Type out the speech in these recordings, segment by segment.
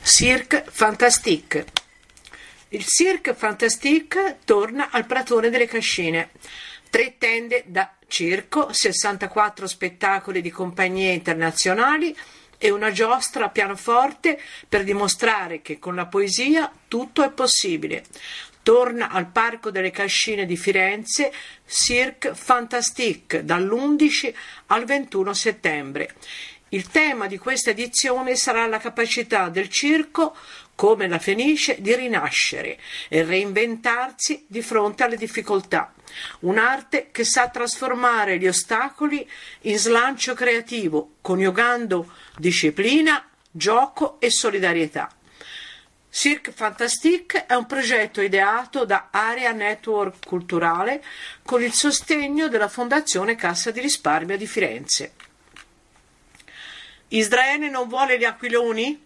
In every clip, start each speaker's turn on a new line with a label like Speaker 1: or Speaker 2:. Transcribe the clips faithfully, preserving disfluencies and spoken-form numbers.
Speaker 1: Cirque Fantastique. Il Cirque Fantastique torna al Pratone delle Cascine. Tre tende da circo, sessantaquattro spettacoli di compagnie internazionali e una giostra a pianoforte per dimostrare che con la poesia tutto è possibile. Torna al Parco delle Cascine di Firenze Cirque Fantastique dall'undici al ventuno settembre. Il tema di questa edizione sarà la capacità del circo, come la Fenice, di rinascere e reinventarsi di fronte alle difficoltà. Un'arte che sa trasformare gli ostacoli in slancio creativo, coniugando disciplina, gioco e solidarietà. Cirque Fantastique è un progetto ideato da Area Network Culturale con il sostegno della Fondazione Cassa di Risparmio di Firenze. Israele non vuole gli aquiloni?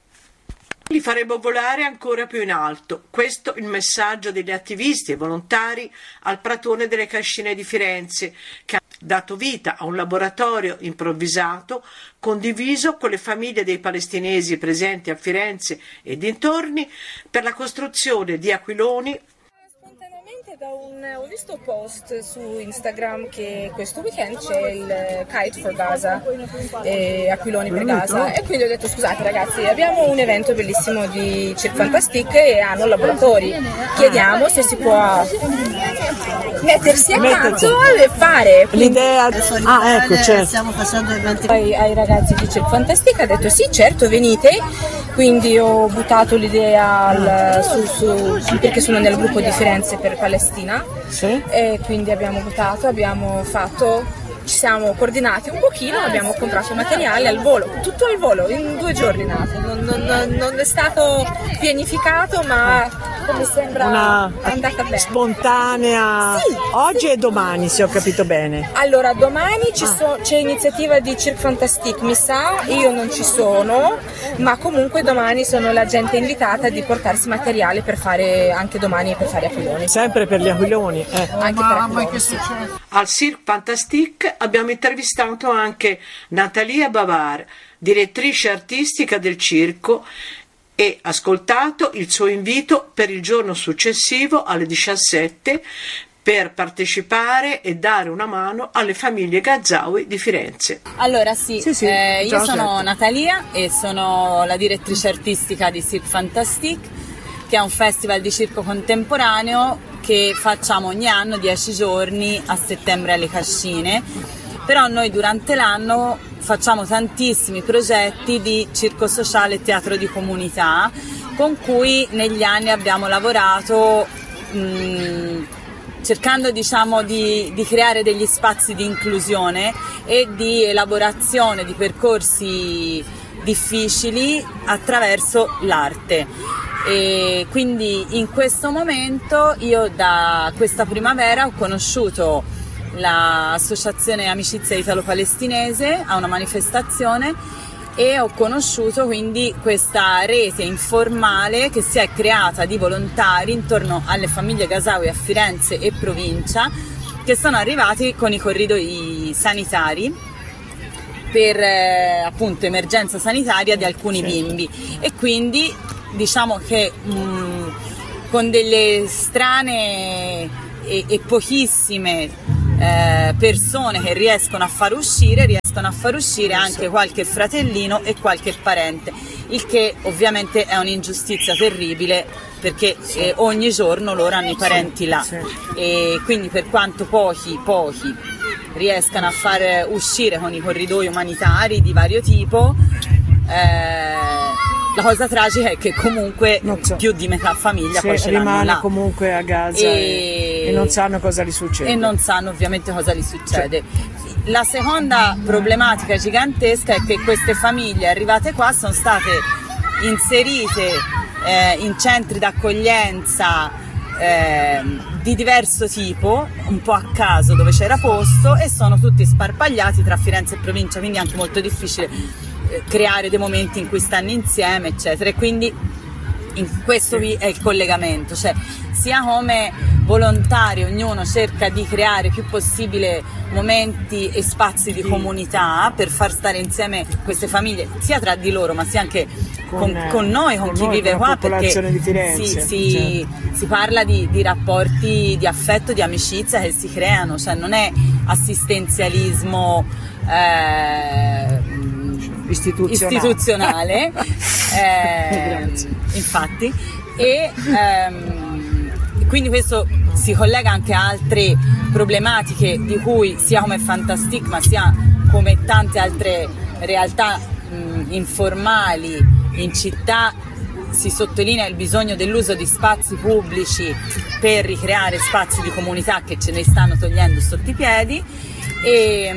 Speaker 1: Li faremo volare ancora più in alto. Questo è il messaggio degli attivisti e volontari al Pratone delle Cascine di Firenze, che ha dato vita a un laboratorio improvvisato condiviso con le famiglie dei palestinesi presenti a Firenze e dintorni per la costruzione di aquiloni.
Speaker 2: Da un, ho visto un post su Instagram che questo weekend c'è il Kite for Gaza, eh, Aquiloni per Gaza, e quindi ho detto scusate ragazzi, abbiamo un evento bellissimo di Cirque Fantastique e hanno laboratori, chiediamo se si può mettersi accanto e fare
Speaker 3: l'idea. Ah, ecco, certo. Stiamo
Speaker 2: facendo eventi ai, ai ragazzi di Cirque Fantastique, ha detto sì certo venite, quindi ho buttato l'idea al, su, su, perché sono nel gruppo di Firenze per Palestina.
Speaker 3: Sì.
Speaker 2: E quindi abbiamo votato, abbiamo fatto, ci siamo coordinati un pochino, abbiamo comprato materiale al volo, tutto al volo, in due giorni nato, non, non, non è stato pianificato ma mi sembra
Speaker 3: una
Speaker 2: andata bene.
Speaker 3: Spontanea,
Speaker 2: sì,
Speaker 3: oggi
Speaker 2: sì.
Speaker 3: E domani se ho capito bene.
Speaker 2: Allora domani ci
Speaker 3: ah.
Speaker 2: so, c'è iniziativa di Cirque Fantastique, mi sa, io non ci sono, ma comunque domani sono la gente invitata di portarsi materiale per fare anche domani per fare aquiloni.
Speaker 3: Sempre per gli aquiloni, eh.
Speaker 2: Anche per aquiloni.
Speaker 1: Al Cirque Fantastique abbiamo intervistato anche Natalia Bavar, direttrice artistica del circo, e ascoltato il suo invito per il giorno successivo alle diciassette per partecipare e dare una mano alle famiglie Gazawi di Firenze.
Speaker 4: Allora sì,
Speaker 3: sì, sì
Speaker 4: eh, io sono
Speaker 3: certo.
Speaker 4: Natalia e sono la direttrice artistica di Cirque Fantastique, che è un festival di circo contemporaneo che facciamo ogni anno dieci giorni a settembre alle Cascine, però noi durante l'anno facciamo tantissimi progetti di circo sociale e teatro di comunità con cui negli anni abbiamo lavorato mh, cercando diciamo di, di creare degli spazi di inclusione e di elaborazione di percorsi difficili attraverso l'arte. E quindi in questo momento io da questa primavera ho conosciuto l'associazione Amicizia Italo-Palestinese a una manifestazione e ho conosciuto quindi questa rete informale che si è creata di volontari intorno alle famiglie Gazawi a Firenze e provincia, che sono arrivati con i corridoi sanitari per eh, appunto emergenza sanitaria di alcuni bimbi, e quindi diciamo che mh, con delle strane e, e pochissime Eh, persone che riescono a far uscire, riescono a far uscire anche qualche fratellino e qualche parente, il che ovviamente è un'ingiustizia terribile perché eh, ogni giorno loro hanno i parenti là, e quindi per quanto pochi, pochi riescano a far uscire con i corridoi umanitari di vario tipo, eh, la cosa tragica è che comunque so. più di metà famiglia
Speaker 3: sì,
Speaker 4: poi ce
Speaker 3: rimane
Speaker 4: l'hanno là.
Speaker 3: comunque a Gaza e, e, e non sanno cosa gli succede.
Speaker 4: E non sanno ovviamente cosa gli succede.
Speaker 3: Sì.
Speaker 4: La seconda problematica gigantesca è che queste famiglie arrivate qua sono state inserite eh, in centri d'accoglienza eh, di diverso tipo, un po' a caso dove c'era posto, e sono tutti sparpagliati tra Firenze e provincia, quindi è anche molto difficile creare dei momenti in cui stanno insieme eccetera, e quindi in questo qui è il collegamento, cioè sia come volontari, ognuno cerca di creare più possibile momenti e spazi di comunità per far stare insieme queste famiglie, sia tra di loro ma sia anche con, con, con noi, con, con chi noi, vive con qua, perché
Speaker 3: di Firenze,
Speaker 4: si, si,
Speaker 3: certo.
Speaker 4: si parla di, di rapporti di affetto, di amicizia che si creano, cioè non è assistenzialismo eh,
Speaker 3: istituzionale,
Speaker 4: istituzionale eh, infatti, e ehm, quindi questo si collega anche a altre problematiche di cui sia come Fantastic ma sia come tante altre realtà mh, informali in città. Si sottolinea il bisogno dell'uso di spazi pubblici per ricreare spazi di comunità che ce ne stanno togliendo sotto i piedi, e,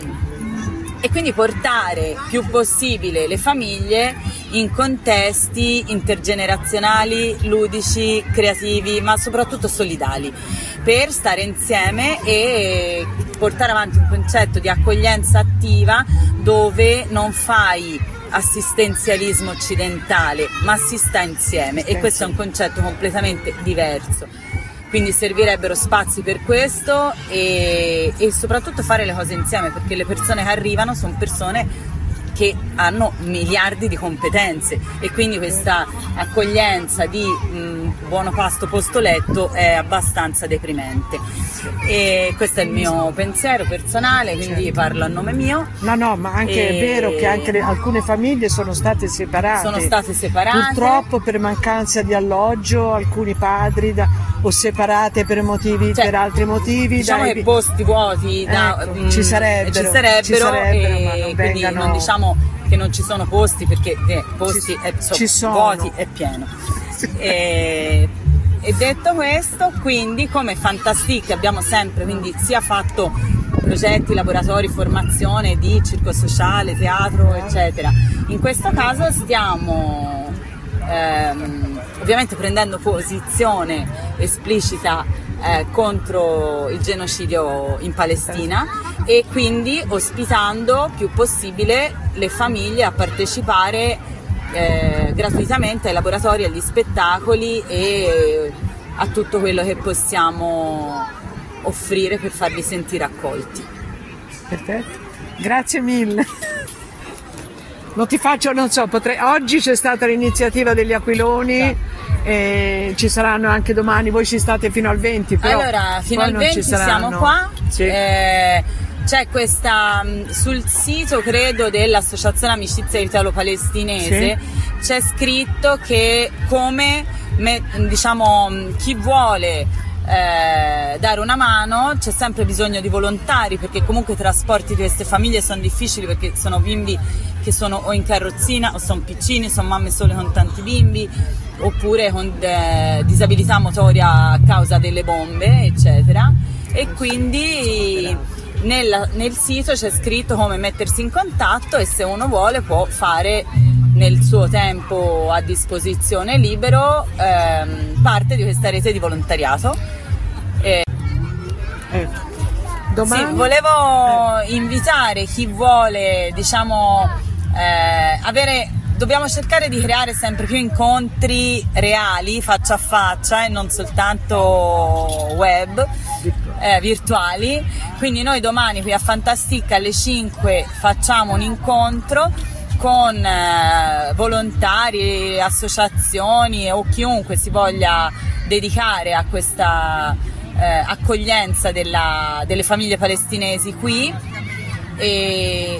Speaker 4: e quindi portare più possibile le famiglie in contesti intergenerazionali, ludici, creativi, ma soprattutto solidali, per stare insieme e portare avanti un concetto di accoglienza attiva dove non fai assistenzialismo occidentale, ma si sta insieme, e questo è un concetto completamente diverso. Quindi servirebbero spazi per questo e, e soprattutto fare le cose insieme, perché le persone che arrivano sono persone che hanno miliardi di competenze, e quindi questa accoglienza di mh, buono pasto posto letto è abbastanza deprimente. E questo è il mio pensiero personale, quindi certo. Parlo a nome mio.
Speaker 3: No, no, ma anche e... è vero che anche le, alcune famiglie sono state separate.
Speaker 4: Sono state separate.
Speaker 3: Purtroppo per mancanza di alloggio, alcuni padri da, o separate per motivi, cioè, per altri motivi.
Speaker 4: Diciamo
Speaker 3: dai,
Speaker 4: che posti vuoti da,
Speaker 3: ecco,
Speaker 4: mh,
Speaker 3: ci sarebbero,
Speaker 4: ci sarebbero,
Speaker 3: ci sarebbero
Speaker 4: e
Speaker 3: ma non
Speaker 4: quindi
Speaker 3: vengano...
Speaker 4: non diciamo che non ci sono posti, perché eh, posti
Speaker 3: ci,
Speaker 4: è, so,
Speaker 3: ci sono.
Speaker 4: vuoti è pieno. E, e detto questo, quindi come Fantastic abbiamo sempre quindi sia fatto progetti, laboratori, formazione di circo sociale, teatro, eccetera. In questo caso stiamo ehm, ovviamente prendendo posizione esplicita eh, contro il genocidio in Palestina, e quindi ospitando più possibile le famiglie a partecipare eh, gratuitamente ai laboratori, agli spettacoli e a tutto quello che possiamo offrire per farli sentire accolti.
Speaker 3: Perfetto, grazie mille. Non ti faccio, non so, potrei, oggi c'è stata l'iniziativa degli aquiloni, sì. E ci saranno anche domani, voi ci state fino al venti, però
Speaker 4: allora fino al venti siamo qua, sì. eh, c'è questa sul sito credo dell'Associazione Amicizia Italo-Palestinese, sì. C'è scritto che come me, diciamo chi vuole Eh, dare una mano, c'è sempre bisogno di volontari, perché comunque i trasporti di queste famiglie sono difficili, perché sono bimbi che sono o in carrozzina o sono piccini, sono mamme sole con tanti bimbi, oppure con eh, disabilità motoria a causa delle bombe, eccetera. E quindi nel, nel sito c'è scritto come mettersi in contatto, e se uno vuole può fare nel suo tempo a disposizione libero ehm, parte di questa rete di volontariato. E,
Speaker 3: eh, domani?
Speaker 4: Sì, volevo eh. invitare chi vuole, diciamo, eh, avere, dobbiamo cercare di creare sempre più incontri reali, faccia a faccia, e non soltanto web, eh, virtuali. Quindi noi domani qui a Fantastic alle cinque facciamo un incontro con eh, volontari, associazioni o chiunque si voglia dedicare a questa eh, accoglienza della, delle famiglie palestinesi qui, e